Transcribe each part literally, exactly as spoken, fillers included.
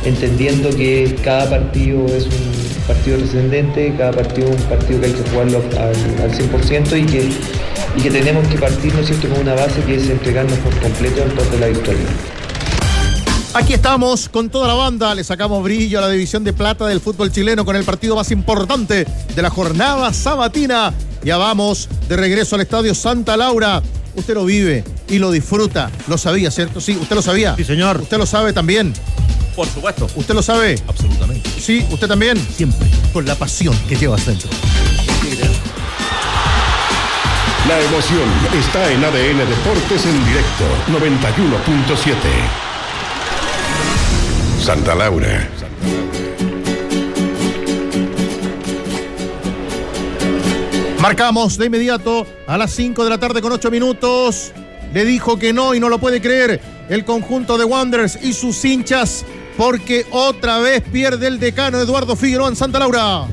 entendiendo que cada partido es un partido trascendente, cada partido es un partido que hay que jugarlo al, al cien por ciento y que, y que tenemos que partir, ¿no es cierto?, con una base que es entregarnos por completo en pos de la victoria. Aquí estamos con toda la banda, le sacamos brillo a la división de plata del fútbol chileno con el partido más importante de la jornada sabatina. Ya vamos de regreso al Estadio Santa Laura. Usted lo vive y lo disfruta. Lo sabía, ¿cierto? Sí, usted lo sabía. Sí, señor. Usted lo sabe también. Por supuesto. ¿Usted lo sabe? Absolutamente. Sí, usted también. Siempre. Con la pasión que llevas dentro. La emoción está en A D N Deportes en directo noventa y uno punto siete. Santa Laura. Marcamos de inmediato a las cinco de la tarde con ocho minutos. Le dijo que no y no lo puede creer el conjunto de Wanderers y sus hinchas, porque otra vez pierde el decano Eduardo Figueroa en Santa Laura.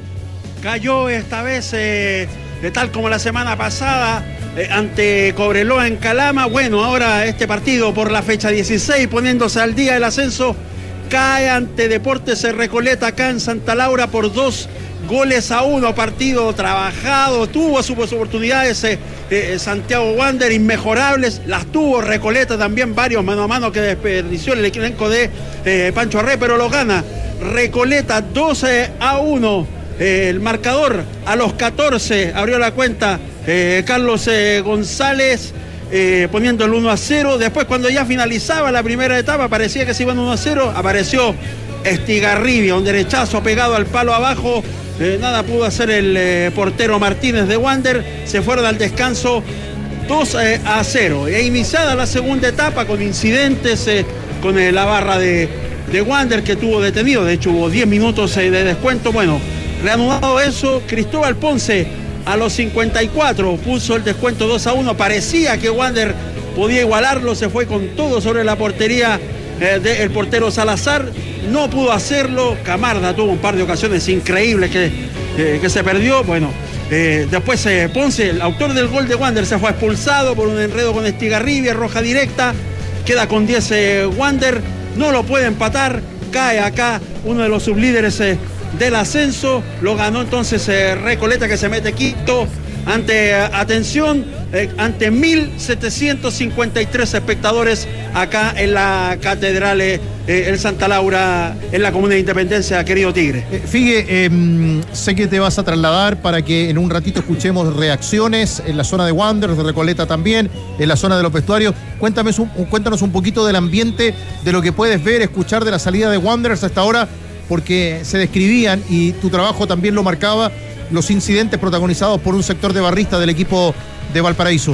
Cayó esta vez, eh, de tal como la semana pasada, eh, ante Cobreloa en Calama. Bueno, ahora este partido por la fecha dieciséis, poniéndose al día el ascenso, cae ante Deportes Recoleta acá en Santa Laura por dos goles a uno. Partido trabajado, tuvo sus oportunidades eh, eh, Santiago Wander, inmejorables, las tuvo Recoleta también, varios mano a mano que desperdició el elenco de eh, Pancho Arré, pero lo gana Recoleta doce a uno. Eh, el marcador a los catorce abrió la cuenta eh, Carlos eh, González, Eh, poniendo el uno a cero. Después, cuando ya finalizaba la primera etapa, parecía que se iban uno a cero, apareció Estigarribia, un derechazo pegado al palo abajo. Eh, nada pudo hacer el eh, portero Martínez de Wander. Se fueron al descanso dos a cero. E iniciada la segunda etapa con incidentes eh, con eh, la barra de, de Wander, que tuvo detenido. De hecho, hubo diez minutos eh, de descuento. Bueno, reanudado eso, Cristóbal Ponce a los cincuenta y cuatro puso el descuento dos a uno. Parecía que Wander podía igualarlo, se fue con todo sobre la portería eh, del portero Salazar, no pudo hacerlo. Camarda tuvo un par de ocasiones increíbles que, eh, que se perdió. Bueno, eh, después eh, Ponce, el autor del gol de Wander, se fue expulsado por un enredo con Estigarribia, roja directa. Queda con diez eh, Wander, no lo puede empatar, cae acá uno de los sublíderes eh, del ascenso. Lo ganó entonces eh, Recoleta, que se mete quinto ante, eh, atención, eh, ante mil setecientos cincuenta y tres espectadores acá en la Catedral eh, el Santa Laura, en la Comuna de Independencia, querido Tigre. Eh, Figue, eh, sé que te vas a trasladar para que en un ratito escuchemos reacciones en la zona de Wanderers, de Recoleta también, en la zona de los vestuarios. Cuéntame, un, cuéntanos un poquito del ambiente, de lo que puedes ver, escuchar de la salida de Wanderers hasta ahora, porque se describían, y tu trabajo también lo marcaba, los incidentes protagonizados por un sector de barristas del equipo de Valparaíso.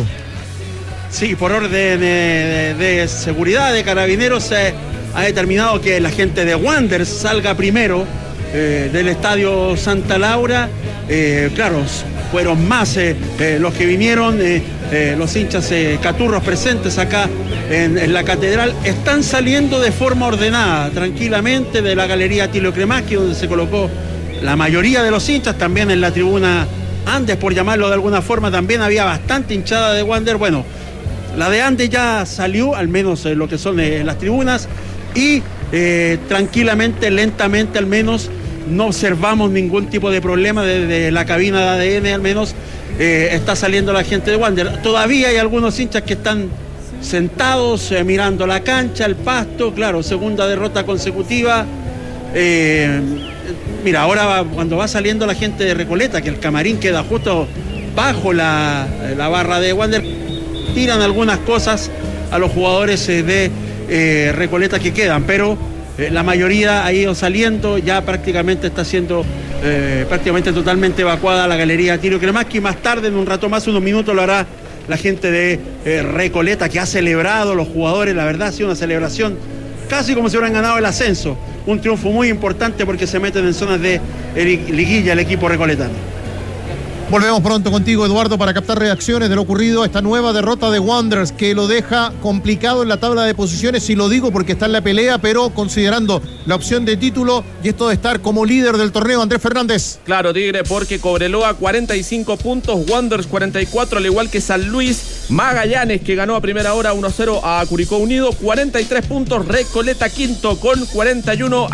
Sí, por orden de, de, de seguridad de Carabineros se ha determinado que la gente de Wanderers salga primero eh, del Estadio Santa Laura. Eh, claro, fueron más eh, eh, los que vinieron, eh, eh, los hinchas eh, caturros presentes acá en, en la Catedral. Están saliendo de forma ordenada, tranquilamente, de la Galería Tilio Kremaski, donde se colocó la mayoría de los hinchas. También en la tribuna Andes, por llamarlo de alguna forma, también había bastante hinchada de Wander. Bueno, la de Andes ya salió, al menos eh, lo que son eh, las tribunas, y eh, tranquilamente, lentamente al menos, no observamos ningún tipo de problema desde la cabina de A D N, al menos eh, está saliendo la gente de Wander. Todavía hay algunos hinchas que están sentados eh, mirando la cancha, el pasto. Claro, segunda derrota consecutiva. Eh, mira, ahora va, cuando va saliendo la gente de Recoleta, que el camarín queda justo bajo la, la barra de Wander, tiran algunas cosas a los jugadores eh, de eh, Recoleta que quedan, pero eh, la mayoría ha ido saliendo. Ya prácticamente está siendo eh, prácticamente totalmente evacuada la Galería Tilio Kremaski. Más tarde, en un rato más, unos minutos, lo hará la gente de eh, Recoleta, que ha celebrado los jugadores. La verdad, ha sido una celebración casi como si hubieran ganado el ascenso. Un triunfo muy importante porque se meten en zonas de liguilla el equipo recoletano. Volvemos pronto contigo, Eduardo, para captar reacciones de lo ocurrido a esta nueva derrota de Wanderers, que lo deja complicado en la tabla de posiciones, y lo digo porque está en la pelea, pero considerando la opción de título y esto de estar como líder del torneo. Andrés Fernández. Claro, Tigre, porque Cobreloa cuarenta y cinco puntos, Wanderers cuarenta y cuatro, al igual que San Luis. Magallanes, que ganó a primera hora uno a cero a Curicó Unido, cuarenta y tres puntos. Recoleta quinto con cuarenta y uno.